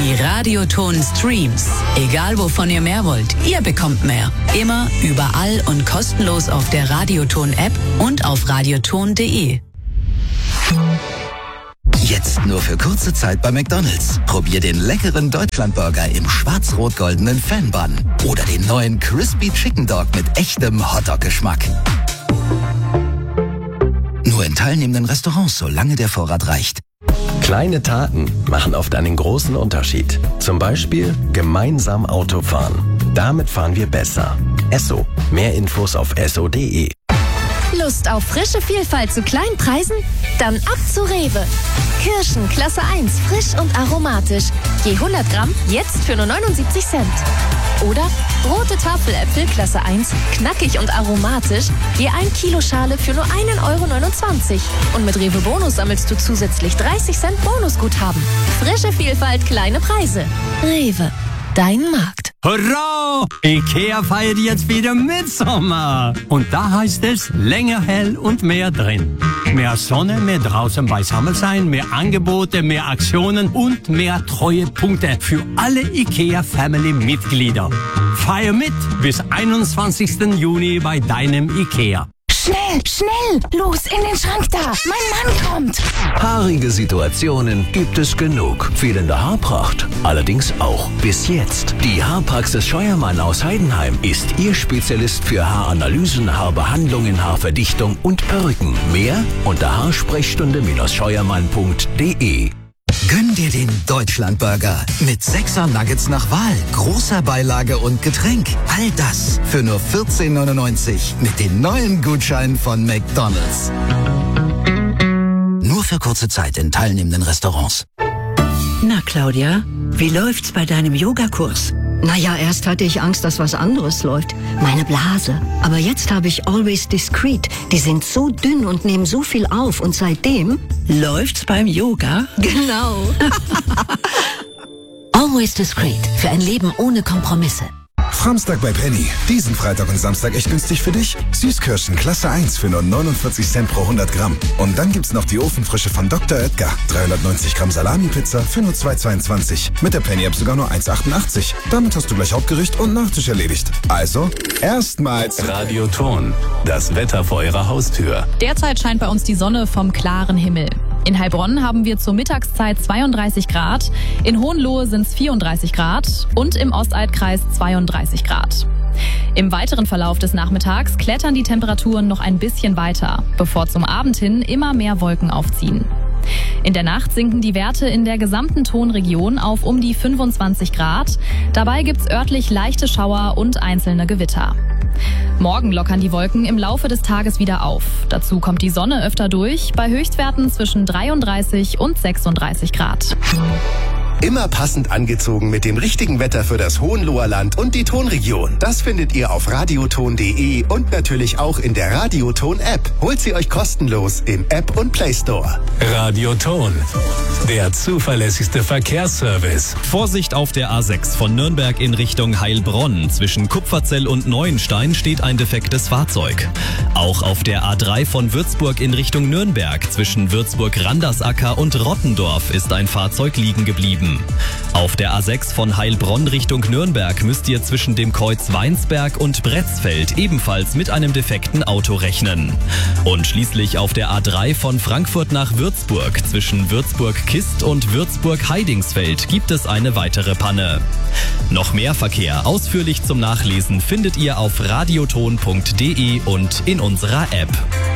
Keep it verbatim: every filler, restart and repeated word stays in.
Die Radioton Streams. Egal wovon ihr mehr wollt, ihr bekommt mehr. Immer, überall und kostenlos auf der Radioton App und auf radioton punkt de. Jetzt nur für kurze Zeit bei McDonald's. Probier den leckeren Deutschlandburger im schwarz-rot-goldenen Fan-Bun oder den neuen Crispy Chicken Dog mit echtem Hotdog-Geschmack. Nur in teilnehmenden Restaurants, solange der Vorrat reicht. Kleine Taten machen oft einen großen Unterschied. Zum Beispiel gemeinsam Auto fahren. Damit fahren wir besser. Esso. Mehr Infos auf esso punkt de. Lust auf frische Vielfalt zu kleinen Preisen? Dann ab zu Rewe. Kirschen Klasse eins, frisch und aromatisch. Je hundert Gramm jetzt für nur neunundsiebzig Cent. Oder rote Tafeläpfel Klasse eins, knackig und aromatisch. Je ein Kilo Schale für nur einen Euro neunundzwanzig. Und mit Rewe Bonus sammelst du zusätzlich dreißig Cent Bonusguthaben. Frische Vielfalt, kleine Preise. Rewe. Dein Markt. Hurra! IKEA feiert jetzt wieder Mitsommer. Und da heißt es länger hell und mehr drin. Mehr Sonne, mehr draußen beisammen sein, mehr Angebote, mehr Aktionen und mehr Treuepunkte für alle IKEA-Family-Mitglieder. Feier mit bis einundzwanzigsten Juni bei deinem IKEA. Schnell, schnell, los in den Schrank da. Mein Mann kommt. Haarige Situationen gibt es genug. Fehlende Haarpracht allerdings auch. Bis jetzt. Die Haarpraxis Scheuermann aus Heidenheim ist Ihr Spezialist für Haaranalysen, Haarbehandlungen, Haarverdichtung und Perücken. Mehr unter haarsprechstunde scheuermann punkt de. Gönn dir den Deutschlandburger mit sechser Nuggets nach Wahl, großer Beilage und Getränk. All das für nur vierzehn neunundneunzig mit den neuen Gutscheinen von McDonald's. Nur für kurze Zeit in teilnehmenden Restaurants. Na, Claudia, wie läuft's bei deinem Yogakurs? Naja, erst hatte ich Angst, dass was anderes läuft. Meine Blase. Aber jetzt habe ich Always Discreet. Die sind so dünn und nehmen so viel auf. Und seitdem... Läuft's beim Yoga? Genau. Always Discreet. Für ein Leben ohne Kompromisse. Samstag bei Penny. Diesen Freitag und Samstag echt günstig für dich. Süßkirschen Klasse eins für nur neunundvierzig Cent pro hundert Gramm. Und dann gibt's noch die Ofenfrische von Doktor Oetker. dreihundertneunzig Gramm Salami-Pizza für nur zwei zweiundzwanzig. Mit der Penny-App sogar nur eins achtundachtzig. Damit hast du gleich Hauptgericht und Nachtisch erledigt. Also, erstmals Radioton. Das Wetter vor Ihrer Haustür. Derzeit scheint bei uns die Sonne vom klaren Himmel. In Heilbronn haben wir zur Mittagszeit zweiunddreißig Grad, in Hohenlohe sind es vierunddreißig Grad und im Ostalbkreis zweiunddreißig Grad. Im weiteren Verlauf des Nachmittags klettern die Temperaturen noch ein bisschen weiter, bevor zum Abend hin immer mehr Wolken aufziehen. In der Nacht sinken die Werte in der gesamten Tonregion auf um die fünfundzwanzig Grad. Dabei gibt's örtlich leichte Schauer und einzelne Gewitter. Morgen lockern die Wolken im Laufe des Tages wieder auf. Dazu kommt die Sonne öfter durch, bei Höchstwerten zwischen dreiunddreißig und sechsunddreißig Grad. Immer passend angezogen mit dem richtigen Wetter für das Hohenloher Land und die Tonregion. Das findet ihr auf radioton punkt de und natürlich auch in der Radioton-App. Holt sie euch kostenlos im App und Play Store. Radioton, der zuverlässigste Verkehrsservice. Vorsicht auf der A sechs von Nürnberg in Richtung Heilbronn. Zwischen Kupferzell und Neuenstein steht ein defektes Fahrzeug. Auch auf der A drei von Würzburg in Richtung Nürnberg. Zwischen Würzburg-Randersacker und Rottendorf ist ein Fahrzeug liegen geblieben. Auf der A sechs von Heilbronn Richtung Nürnberg müsst ihr zwischen dem Kreuz Weinsberg und Bretzfeld ebenfalls mit einem defekten Auto rechnen. Und schließlich auf der A drei von Frankfurt nach Würzburg zwischen Würzburg-Kist und Würzburg-Heidingsfeld gibt es eine weitere Panne. Noch mehr Verkehr ausführlich zum Nachlesen findet ihr auf radioton punkt de und in unserer App.